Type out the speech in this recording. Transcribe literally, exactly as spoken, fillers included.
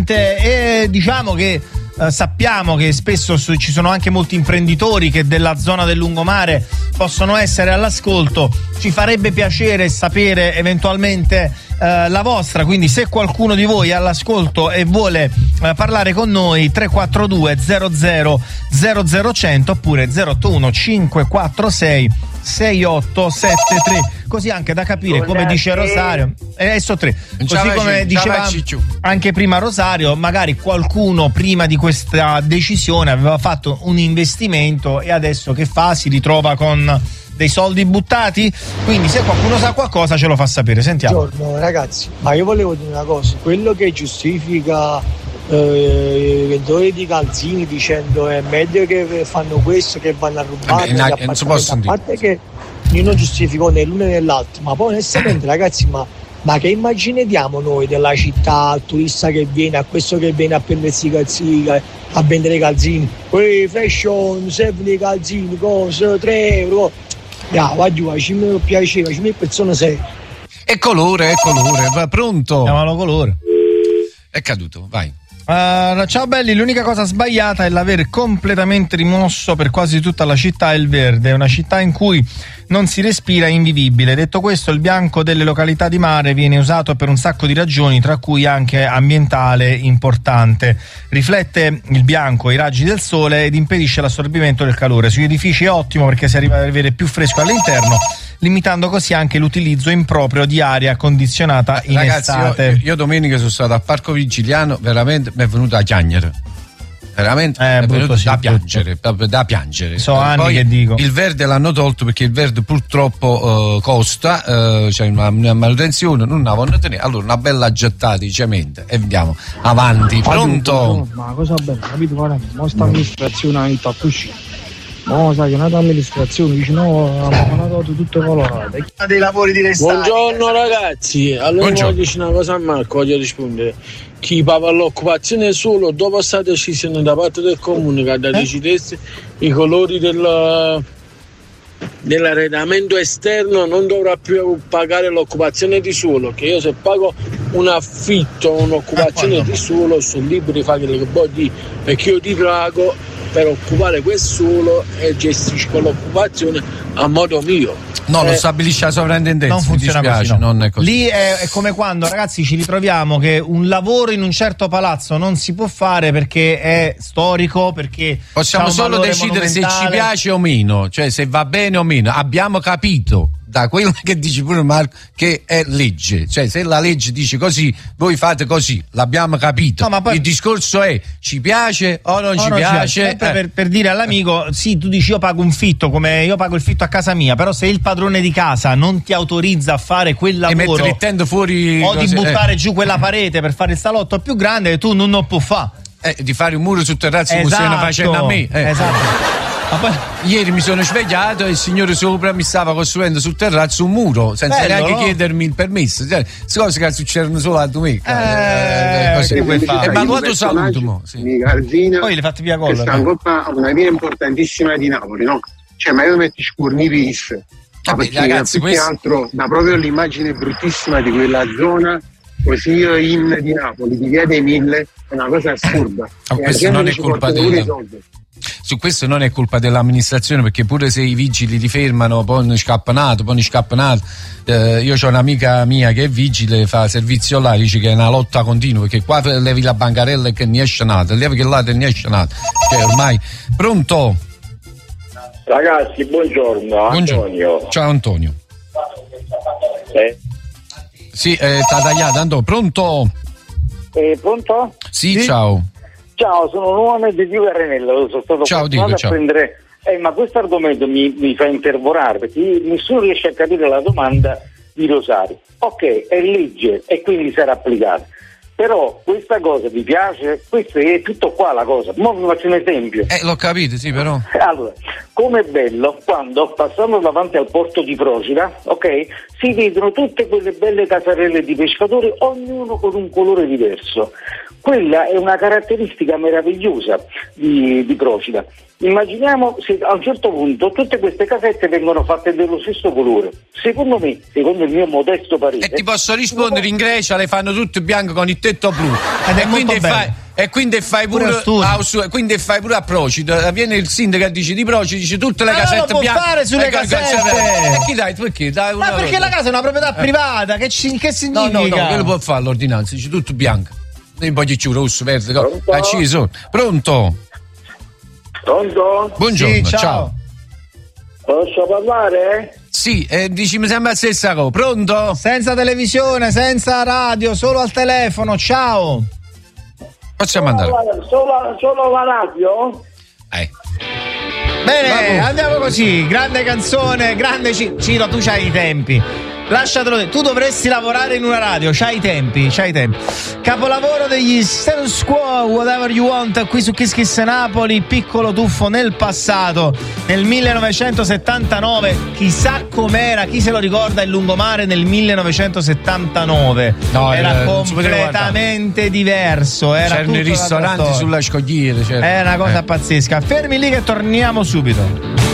niente, e diciamo che eh, sappiamo che spesso su, ci sono anche molti imprenditori che della zona del lungomare possono essere all'ascolto. Ci farebbe piacere sapere eventualmente eh, la vostra, quindi se qualcuno di voi è all'ascolto e vuole eh, parlare con noi, tre quattro due zero zero zero zero cento oppure zero otto uno cinque quattro sei sei otto sette tre, così anche da capire, come dice Rosario, eh, so tre, così come diceva anche prima Rosario, magari qualcuno prima di questa decisione aveva fatto un investimento e adesso che fa? Si ritrova con dei soldi buttati? Quindi se qualcuno sa qualcosa ce lo fa sapere. Sentiamo. Buongiorno ragazzi, ma io volevo dire una cosa, quello che giustifica eh, i venditori di calzini dicendo è meglio che fanno questo che vanno a rubare, Vabbè, che non si possono a parte che io non giustifico né l'uno né l'altro, ma poi onestamente ragazzi, ma, ma che immagine diamo noi della città al turista che viene, a questo che viene a prendersi i calzini, a vendere i calzini, poi fashion, servono i calzini, cose, tre euro, yeah, guarda, ci mi piaceva, ci mi persone sei. È colore, è colore, va pronto? Chiamalo colore. È caduto, vai. Uh, ciao belli, l'unica cosa sbagliata è l'aver completamente rimosso per quasi tutta la città il verde, è una città in cui non si respira, invivibile. Detto questo, il bianco delle località di mare viene usato per un sacco di ragioni, tra cui anche ambientale importante. Riflette il bianco i raggi del sole ed impedisce l'assorbimento del calore. Sugli edifici è ottimo perché si arriva ad avere più fresco all'interno, limitando così anche l'utilizzo improprio di aria condizionata in Ragazzi, estate. Io, io domenica sono stato al Parco Vigiliano, veramente mi è venuto a piangere. Veramente eh, è venuto sì, da brutto. piangere, proprio da piangere. So anni Poi che dico. Il verde l'hanno tolto perché il verde purtroppo uh, costa, uh, c'è una, una manutenzione, non la vogliono tenere. Allora una bella gettata di cemento e andiamo avanti. Pronto? Ma la cosa bella, capito? Guarda, ma sta amministrazione ha iniziato a uscire. No, sai che un'altra amministrazione dice no, hanno dato tutte colorate. Dei lavori di restauro. Buongiorno ragazzi, allora Buongiorno. voglio dire una cosa a Marco, voglio rispondere. Chi paga l'occupazione solo dopo questa decisione da parte del comune che ha da decidesse i colori del, dell'arredamento esterno non dovrà più pagare l'occupazione di suolo, che io se pago un affitto o un'occupazione di suolo sono libero di fare quello che voglio, perché io ti pago per occupare quel suolo e gestisco l'occupazione a modo mio. No, eh, lo stabilisce la sovrintendenza. Non funziona mi dispiace, così, no. non è così. Lì è, è come quando, ragazzi, ci ritroviamo che un lavoro in un certo palazzo non si può fare perché è storico, perché possiamo c'ha un solo valore decidere se ci monumentale. piace o meno, cioè se va bene o meno. Abbiamo capito da quello che dice pure Marco che è legge, cioè se la legge dice così voi fate così, l'abbiamo capito. No, ma poi... il discorso è ci piace o non Oh, ci non piace, sempre eh. per, per dire all'amico sì, tu dici io pago un fitto, come io pago il fitto a casa mia, però se il padrone di casa non ti autorizza a fare quel e lavoro mettere il tendo fuori o di cose, buttare eh. giù quella parete per fare il salotto più grande, tu non lo puoi fare, Eh, di fare un muro sul terrazzo come esatto, stiano facendo a me, eh. esatto. Ma poi... Ieri mi sono svegliato e il signore sopra mi stava costruendo sul terrazzo un muro senza Bello, neanche no? chiedermi il permesso. Cioè, queste cose che succedono solo a domenica. Eh, eh, così. che vuoi fare? E ma tu saluto mo, sì. Di Garzina, Poi le fatti via che gol, sta eh. in coppa a una via importantissima di Napoli, no? Cioè, ma io metti scurni vis. Ma Vabbè, perché ragazzi, più che questo- altro dà proprio l'immagine bruttissima di quella zona, così io in di Napoli, di via dei Mille, è una cosa assurda. Oh, E la questo gente non è ci colpa porta pure del- i soldi. Su questo non è colpa dell'amministrazione, perché pure se i vigili li fermano poi ne scappanato, poi ne scappanato. Eh, io ho un'amica mia che è vigile, fa servizio là, dice che è una lotta continua, perché qua levi la bancarella e che ne esce nata, levi che là e ne esce nata. Cioè ormai. Pronto? Ragazzi, buongiorno, Buongiorno. Antonio. Ciao Antonio. Eh, Sì, eh, t'ha tagliato, Antonio. Pronto? eh, pronto? Sì, Sì. ciao. Ciao, sono nuovamente Dio Arenello, sono stato Ciao, fortunato Diego, a ciao. prendere... Eh, ma questo argomento mi, mi fa interrogare, perché nessuno riesce a capire la domanda di Rosario. Ok, è legge e quindi sarà applicata. Però questa cosa vi piace? Questo è tutto qua la cosa. Mo vi faccio un esempio. Eh, l'ho capito, sì, però. Allora, com'è bello quando passando davanti al porto di Procida, ok, si vedono tutte quelle belle casarelle di pescatori, ognuno con un colore diverso. quella è una caratteristica meravigliosa di, di Procida. Immaginiamo se a un certo punto tutte queste casette vengono fatte dello stesso colore. Secondo me, secondo il mio modesto parere. E ti posso rispondere, in Grecia le fanno tutte bianche con il tetto blu. Ed è e, quindi molto fai, e quindi fai pure, Pure a a, su- quindi fai pure a Procida. Viene il sindaco e dice di Procida, dice tutte le Ma casette non lo può bianche. fare sulle e ca- casette. E chi dai? Perché? Dai Ma una perché cosa. la casa è una proprietà privata? Che, ci, che No, significa? no, no, quello può fare l'ordinanza, dice tutto bianco. Un po' di ciù, rosso, verde, co- Pronto? acceso. Pronto? Pronto? Buongiorno, Sì, ciao. ciao. Posso parlare? Sì, eh, dici mi sembra la stessa cosa. Pronto? Senza televisione, senza radio, solo al telefono. Ciao. Facciamo andare. Solo, solo la radio? Eh. Bene, Bravo. andiamo così. Grande canzone, grande Ci- Ciro, tu c'hai i tempi. Lasciatelo dire, tu dovresti lavorare in una radio, c'hai i tempi, c'hai i tempi. Capolavoro degli Status Quo, Whatever You Want, qui su Kiss Kiss Napoli, piccolo tuffo nel passato, nel millenovecentosettantanove, chissà com'era, chi se lo ricorda il lungomare nel millenovecentosettantanove? No, era eh, non si poteva completamente diverso, era C'erano i tutta un'altra ristoranti storia. sulla scogliera. C'era. È una cosa Eh. pazzesca. Fermi lì che torniamo subito.